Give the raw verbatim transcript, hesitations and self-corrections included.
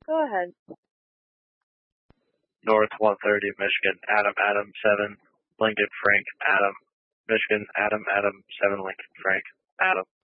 Go ahead. North one thirty, Michigan, Adam, Adam, seven, Lincoln, Frank, Adam, Michigan, Adam, Adam, seven, Lincoln, Frank, Adam.